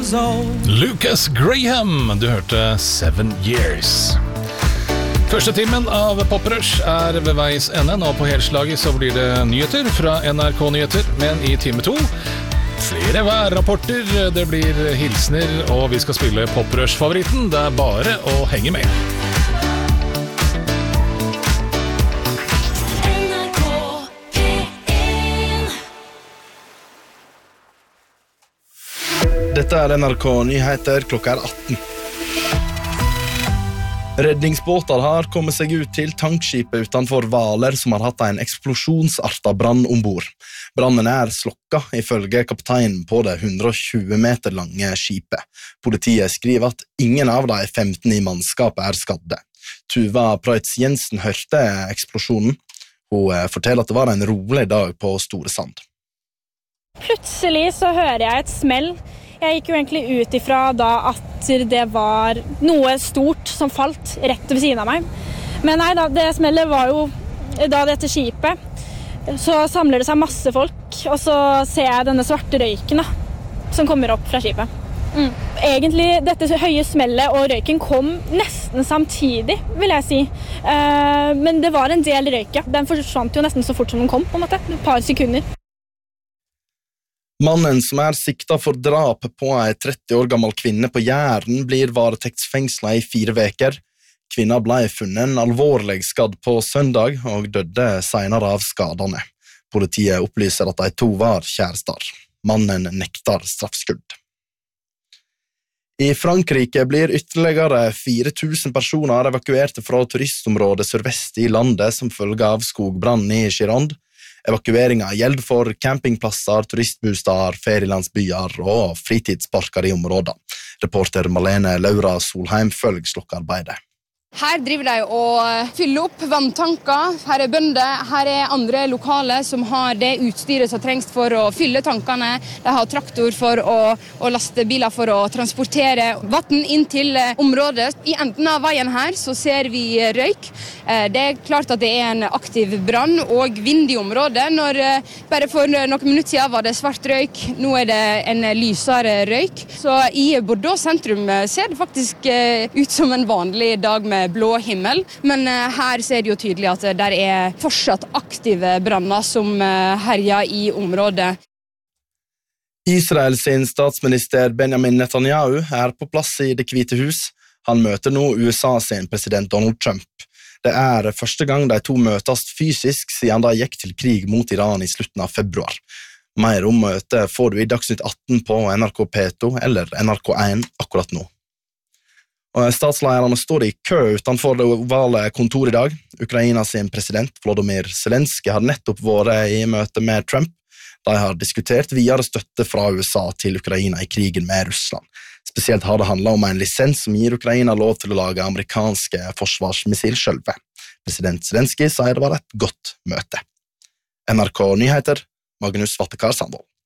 years old. Lucas Graham, du hørte 7 Years. Første timen av Poprush ved veis ende. Nå på helslaget så blir det nyheter fra NRK Nyheter, men i time 2 flere værrapporter, det blir hilsner, og vi skal spille Poprush-favoritten. Det bare å henge med. Dette NRK Nyheter klokka 18. Redningsbåter har kommet seg ut til tankskipet utenfor Hvaler som har hatt en eksplosjonsartet brann ombord. Brannen slokka ifølge kapteinen på det 120 meter lange skipet. Politiet skriver at ingen av de 15 i mannskapet skadde. Tuva Preutz Jensen hørte eksplosjonen. Hun forteller at det var en rolig dag på Store Sand. Plutselig så hører jeg et smell. Jeg gikk jo egentlig ut ifra da at det var noe stort som falt rett ved siden av meg. Men nei da, det smellet var jo da dette skipet. Så samler det seg masse folk, og så ser jeg denne svarte røyken da, som kommer opp fra skipet. Egentlig, dette høye smellet og røyken kom nesten samtidig, vil jeg si. Men det var en del røyk, ja. Den forsvant jo nesten så fort som den kom, på en måte. Et par sekunder. Mannen som siktet for drap på en 30 år gammel kvinne på Jæren blir varetektsfengslet i 4 veker. Kvinna ble funnet alvorlig skadd på søndag og døde senere av skadene. Politiet opplyser at de 2 var kjærester. Mannen nekter straffskyld. I Frankrike blir ytterligere 4000 personer evakuerte fra turistområdet sørvest i landet som følge av skogbrann i Gironde. Evakueringen gjelder for campingplasser, turistbostader, ferielandsbyer og fritidsparker i området. Reporter Malene Laura Solheim følger slokkearbeidet. Her driver de og fyller opp vanntanker. Her bønder, her andre lokale som har det utstyret som trengs for å fylle tankene. De har traktor for å laste biler for å transportere vann inn til området. I enden av veien her så ser vi røyk. Det klart at det en aktiv brann og vind i området. Bare for noen minutter siden var det svart røyk, nå det en lysere røyk. Så i Bordeaux sentrum ser det faktisk ut som en vanlig dag med blå himmel, men her ser det jo tydelig at det fortsatt aktive branner som herjer i området. Israels statsminister Benjamin Netanyahu på plass i Det hvite hus. Han møter nå USAs president Donald Trump. Det første gang de 2 møtes fysisk siden de gikk til krig mot Iran i slutten av februar. Mer om møtet får du i Dagsnytt 18 på NRK P2 eller NRK1 akkurat nå. Statslederne står i kø utenfor det ovale kontoret i dag. Ukrainas president Volodymyr Zelensky har nettopp vært i møte med Trump. De har diskutert videre støtte fra USA til Ukraina i krigen med Russland. Spesielt har det handlet om en lisens som gir Ukraina lov til å lage amerikanske forsvarsmissil selv. President Zelensky sier det var et godt møte. NRK Nyheter, Magnus Vattekar Sandvold.